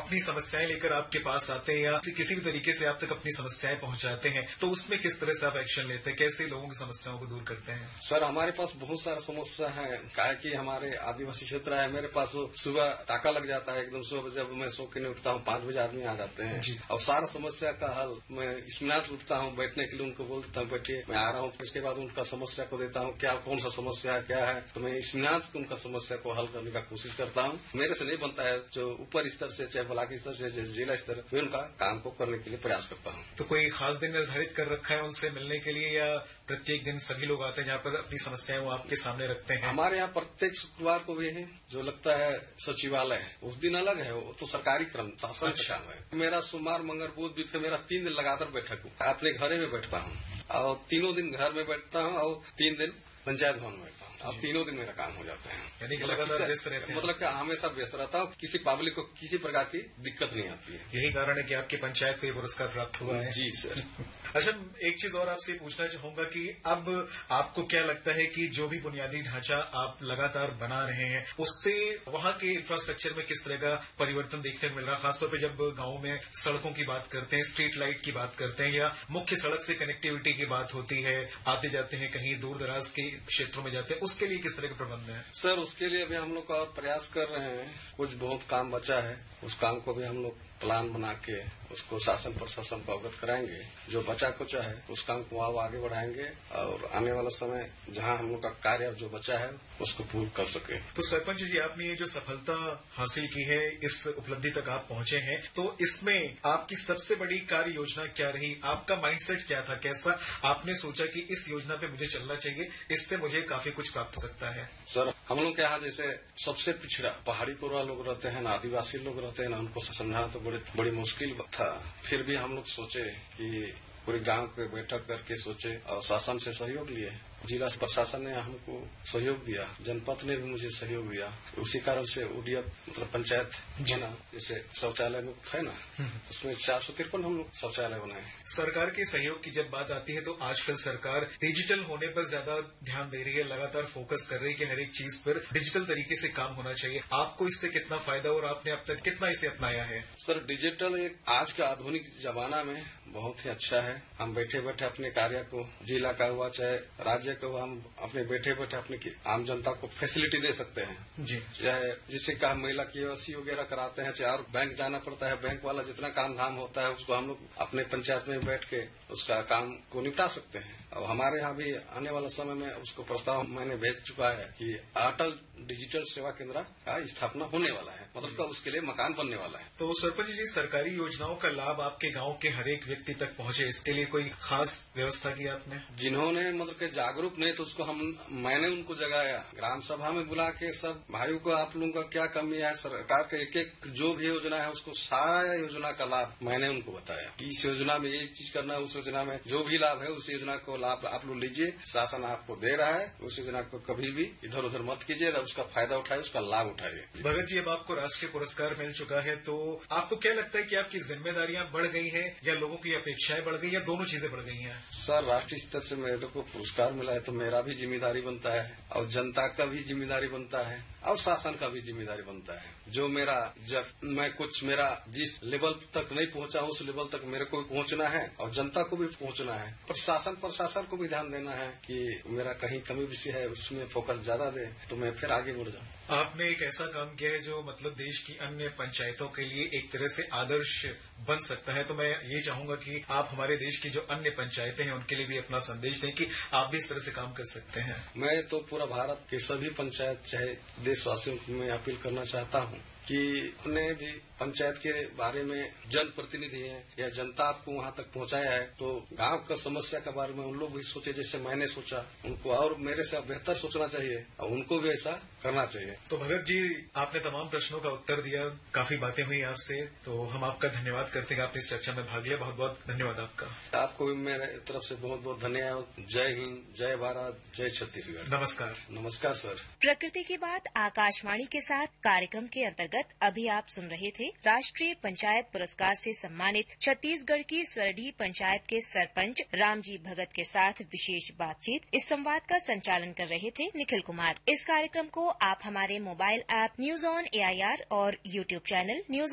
अपनी समस्याएं लेकर आपके पास आते हैं या किसी भी तरीके से आप तक अपनी समस्याएं पहुंचाते हैं, तो उसमें किस तरह से आप एक्शन लेते हैं, कैसे लोगों की समस्याओं को दूर करते हैं? सर, हमारे पास बहुत सारा समस्या है, काहे कि हमारे आदिवासी क्षेत्र है। मेरे पास सुबह टाका लग जाता है, एकदम सुबह जब मैं सो के नहीं उठता हूँ 5 बजे आदमी आ जाते हैं और सारा समस्या का हल मैं इत्मीनान से उठता हूँ, बैठने के लिए उनको बोल देता हूँ बैठिए मैं आ रहा हूँ। इसके बाद उनका समस्या को देता हूँ, क्या कौन सा समस्या है क्या है, तो मैं इत्मीनान से उनका समस्या को हल करने का कोशिश करता हूँ। मेरे से नहीं बनता है, जो ऊपर स्तर से चाहे ब्लॉक स्तर से चाहे जिला स्तर, मैं उनका काम को करने के लिए प्रयास करता हूँ। तो कोई खास दिन निर्धारित कर रखा है उनसे मिलने के लिए या प्रत्येक दिन सभी लोग आते हैं जहाँ पर अपनी समस्याएं वो आपके सामने रखते हैं? हमारे यहाँ प्रत्येक शुक्रवार को भी है, जो लगता है सचिवालय, उस दिन अलग है, वो तो सरकारी क्रम शासन का काम है। मेरा सोमवार मंगल बुध भी मेरा 3 दिन लगातार बैठक हूँ, अपने घरे में बैठता हूँ और 3 दिन घर में बैठता हूँ और 3 दिन पंचायत भवन में बैठता हूँ। अब 3 दिन मेरा काम हो जाता है, यानी कि लगातार व्यस्त रहते हैं। मतलब कि हमेशा व्यस्त रहता हूँ, किसी पब्लिक को किसी प्रकार की दिक्कत नहीं आती है। यही कारण है कि आपकी पंचायत को ये पुरस्कार प्राप्त हुआ है। जी सर। अच्छा, एक चीज और आपसे पूछना चाहूंगा कि अब आपको क्या लगता है कि जो भी बुनियादी ढांचा आप लगातार बना रहे हैं, उससे वहां के इंफ्रास्ट्रक्चर में किस तरह का परिवर्तन देखने को मिल रहा है? खासतौर पर जब गांवों में सड़कों की बात करते हैं, स्ट्रीट लाइट की बात करते हैं या मुख्य सड़क से कनेक्टिविटी की बात होती है, आते जाते हैं कहीं दूर दराज के क्षेत्रों में जाते हैं, उसके लिए किस तरह के प्रबंध है? सर, उसके लिए भी हम लोग और प्रयास कर रहे हैं, कुछ बहुत काम बचा है, उस काम को भी हम लोग प्लान बना के उसको शासन प्रशासन को अवगत कराएंगे। जो बचा कुचा है उस काम को आगे बढ़ाएंगे और आने वाला समय जहां हम लोग का कार्य जो बचा है उसको पूर्ण कर सके। तो सरपंच जी, आपने ये जो सफलता हासिल की है, इस उपलब्धि तक आप पहुंचे हैं, तो इसमें आपकी सबसे बड़ी कार्य योजना क्या रही? आपका माइंडसेट क्या था? कैसा आपने सोचा कि इस योजना पे मुझे चलना चाहिए, इससे मुझे काफी कुछ प्राप्त हो सकता है? सर, हम लोग के यहाँ जैसे सबसे पिछड़ा पहाड़ी कोरवा लोग रहते हैं ना, आदिवासी लोग रहते हैं ना, उनको समझाना तो बड़ी मुश्किल था। फिर भी हम लोग सोचे कि पूरे गांव के बैठक करके सोचे और शासन से सहयोग लिए। जिला प्रशासन ने हमको सहयोग दिया, जनपद ने भी मुझे सहयोग दिया। उसी कारण से उडियप मतलब पंचायत बना। जैसे शौचालय में है ना, उसमें 453 हम लोग शौचालय बनाए। सरकार के सहयोग की जब बात आती है तो आजकल सरकार डिजिटल होने पर ज्यादा ध्यान दे रही है, लगातार फोकस कर रही है कि हर एक चीज पर डिजिटल तरीके से काम होना चाहिए। आपको इससे कितना फायदा और आपने अब तक कितना इसे अपनाया है? सर, डिजिटल एक आज के आधुनिक जमाना में बहुत ही अच्छा है। हम बैठे बैठे अपने कार्य को, जिला का हुआ चाहे राज्य का हुआ, हम अपने बैठे बैठे अपने आम जनता को फैसिलिटी दे सकते हैं जी। चाहे जिससे का महिला KYC वगैरह कराते हैं, चाहे और बैंक जाना पड़ता है, बैंक वाला जितना काम धाम होता है उसको हम लोग अपने पंचायत में बैठ के उसका काम को निपटा सकते हैं। और हमारे यहाँ भी आने वाला समय में उसको प्रस्ताव मैंने भेज चुका है कि अटल डिजिटल सेवा केंद्र का स्थापना होने वाला है, मतलब उसके लिए मकान बनने वाला है। तो सरपंच जी, सरकारी योजनाओं का लाभ आपके गांव के हर एक व्यक्ति तक पहुंचे, इसके लिए कोई खास व्यवस्था की आपने? जिन्होंने मतलब के जागरूक नहीं तो उसको मैंने उनको जगाया, ग्राम सभा में बुला के सब भाइयों को आप लोगों का क्या कमी है, सरकार का एक एक जो भी योजना है उसको सारा योजना का लाभ मैंने उनको बताया कि इस योजना में ये चीज करना है, उस योजना में जो भी लाभ है उस योजना को लाभ आप लोग लीजिए, शासन आपको दे रहा है, उस योजना को कभी भी इधर उधर मत कीजिए, उसका फायदा उठाइए, उसका लाभ उठाइए। भगत जी, अब आपको राष्ट्रीय पुरस्कार मिल चुका है, तो आपको क्या लगता है कि आपकी जिम्मेदारियां बढ़ गई हैं या लोगों की अपेक्षाएं बढ़ गई या दोनों चीजें बढ़ गई हैं? सर, राष्ट्रीय स्तर से मेरे को पुरस्कार मिला है तो मेरा भी जिम्मेदारी बनता है और जनता का भी जिम्मेदारी बनता है और शासन का भी जिम्मेदारी बनता है। जो मेरा जिस लेवल तक नहीं पहुंचा उस लेवल तक मेरे को भी पहुंचना है और जनता को भी पहुंचना है। प्रशासन को भी ध्यान देना है कि मेरा कहीं कमी विषय है उसमें फोकस ज्यादा दे तो मैं फिर आगे बढ़ जाऊं। आपने एक ऐसा काम किया है जो मतलब देश की अन्य पंचायतों के लिए एक तरह से आदर्श बन सकता है, तो मैं ये चाहूंगा कि आप हमारे देश की जो अन्य पंचायतें हैं उनके लिए भी अपना संदेश दें कि आप भी इस तरह से काम कर सकते हैं। मैं तो पूरा भारत के सभी पंचायत चाहे देशवासियों को मैं अपील करना चाहता हूं कि अपने भी पंचायत के बारे में जनप्रतिनिधि हैं या जनता आपको वहां तक पहुंचाया है तो गांव का समस्या के बारे में उन लोग भी सोचे जैसे मैंने सोचा, उनको और मेरे से बेहतर सोचना चाहिए और उनको भी ऐसा करना चाहिए। तो भगत जी, आपने तमाम प्रश्नों का उत्तर दिया, काफी बातें हुई आपसे, तो हम आपका धन्यवाद करते हैं। आपने इस चर्चा में भाग लिया, बहुत बहुत धन्यवाद आपका। आपको भी मेरे तरफ से बहुत बहुत धन्यवाद। जय हिंद, जय भारत, जय छत्तीसगढ़। नमस्कार। नमस्कार सर। प्रकृति की बात आकाशवाणी के साथ कार्यक्रम के अंतर्गत अभी आप सुन रहे थे राष्ट्रीय पंचायत पुरस्कार से सम्मानित छत्तीसगढ़ की सरडी पंचायत के सरपंच रामजी भगत के साथ विशेष बातचीत। इस संवाद का संचालन कर रहे थे निखिल कुमार। इस कार्यक्रम को आप हमारे mobile app news on AIR और YouTube चैनल न्यूज